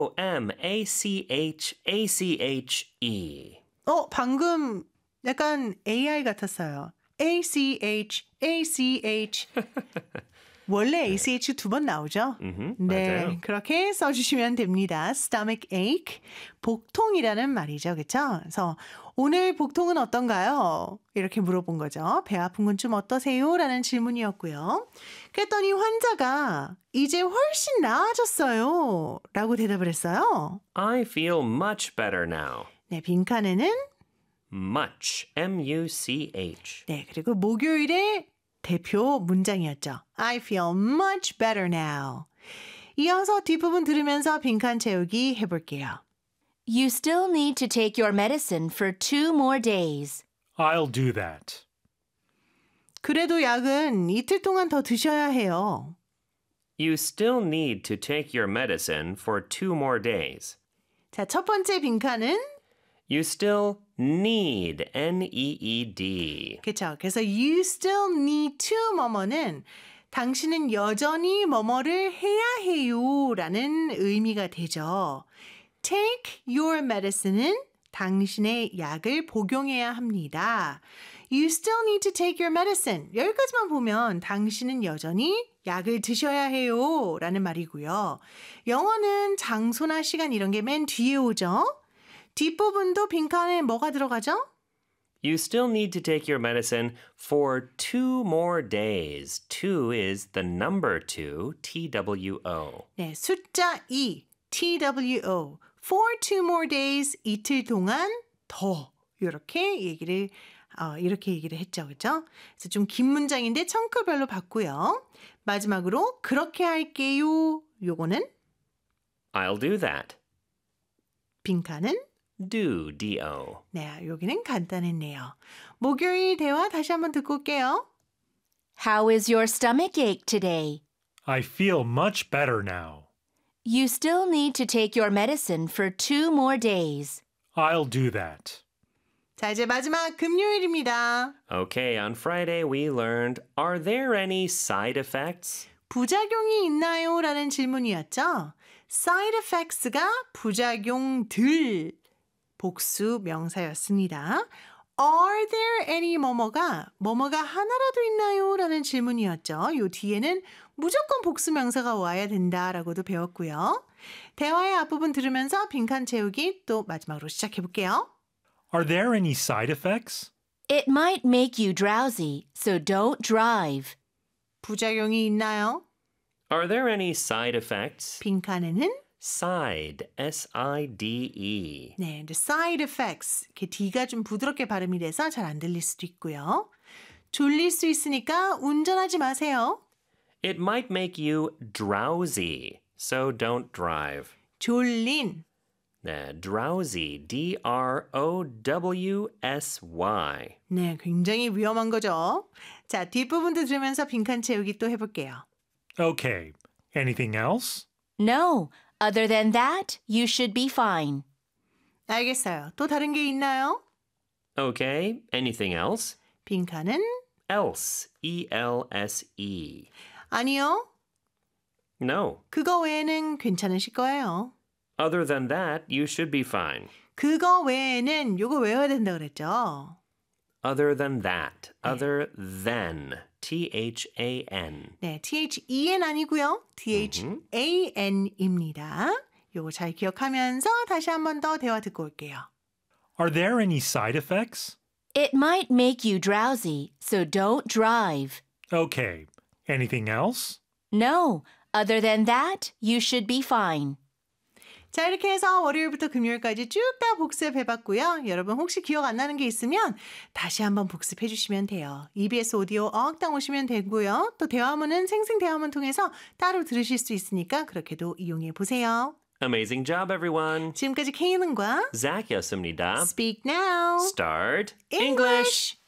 A-C-H-A-C-H-E. 방금 약간 AI 같았어요. ACH, ACH. 원래 ACH 두 번 나오죠? 네, 맞아요. 그렇게 써주시면 됩니다. Stomach ache, 복통이라는 말이죠, 그렇죠? 그래서 오늘 복통은 어떤가요? 이렇게 물어본 거죠. 배 아픈 건 좀 어떠세요? 라는 질문이었고요. 그랬더니 환자가 이제 훨씬 나아졌어요. 라고 대답을 했어요. I feel much better now. 네, 빈칸에는 Much. M-U-C-H. 네, 그리고 목요일의 대표 문장이었죠. I feel much better now. 이어서 뒷부분 들으면서 빈칸 채우기 해볼게요. You still need to take your medicine for 2 more days. I'll do that. 그래도 약은 이틀 동안 더 드셔야 해요. You still need to take your medicine for 2 more days. 자, 첫 번째 빈칸은 You still need, N-E-E-D. 그렇죠. 그래서 you still need to 뭐뭐는 당신은 여전히 뭐뭐를 해야 해요 라는 의미가 되죠. Take your medicine은 당신의 약을 복용해야 합니다. You still need to take your medicine. 여기까지만 보면 당신은 여전히 약을 드셔야 해요 라는 말이고요. 영어는 장소나 시간 이런 게 맨 뒤에 오죠. 뒷부분도 빈칸에 뭐가 들어가죠? You still need to take your medicine for 2 more days. 2 is the number 2, T-W-O. 네, 숫자 2, TWO. For 2 more days, 이틀 동안 더. 이렇게 얘기를 했죠. 그죠? 그래서 좀 긴 문장인데 청크별로 봤고요. 마지막으로 그렇게 할게요. 요거는 I'll do that. 빈칸은 Do, D-O. 네, 여기는 간단했네요. 목요일 대화 다시 한번 듣고 올게요. How is your stomach ache today? I feel much better now. You still need to take your medicine for 2 more days. I'll do that. 자, 이제 마지막 금요일입니다. Okay, on Friday we learned, are there any side effects? 부작용이 있나요? 라는 질문이었죠. side effects가 부작용들 복수 명사였습니다. Are there any 뭐뭐가 하나라도 있나요? 라는 질문이었죠. 요 뒤에는 무조건 복수 명사가 와야 된다라고도 배웠고요. 대화의 앞부분 들으면서 빈칸 채우기 또 마지막으로 시작해 볼게요. Are there any side effects? It might make you drowsy, so don't drive. 부작용이 있나요? Are there any side effects? 빈칸에는 Side, S-I-D-E. 네, 근데 side effects 이렇게 D가 좀 부드럽게 발음이 돼서 잘 안 들릴 수도 있고요. 졸릴 수 있으니까 운전하지 마세요. It might make you drowsy, so don't drive. 졸린 네, drowsy, D-R-O-W-S-Y. 네, 굉장히 위험한 거죠. 자, 뒷부분도 들으면서 빈칸 채우기 또 해볼게요. Okay. Anything else? No, other than that, you should be fine. 알겠어요. 또 다른 게 있나요? Okay, anything else? 빈칸은 Else, E-L-S-E. 아니요. No. 그거 외에는 괜찮으실 거예요. Other than that, you should be fine. 그거 외에는 요거 외워야 된다 그랬죠. Other than that. Other than. T-H-A-N. 네, T-H-E-N 아니고요. T-H-A-N입니다. 요거 잘 기억하면서 다시 한 번 더 대화 듣고 올게요. Are there any side effects? It might make you drowsy, so don't drive. Okay. Anything else? No, other than that, you should be fine. 자, 이렇게 해서 월요일부터 금요일까지 쭉 다 복습해봤고요. 여러분 혹시 기억 안 나는 게 있으면 다시 한번 복습해 주시면 돼요. EBS 오디오 어학당 오시면 되고요. 또 대화문은 생생대화문 통해서 따로 들으실 수 있으니까 그렇게도 이용해 보세요. Amazing job, everyone. 지금까지 케이는과 Zach였습니다. Speak Now Start English.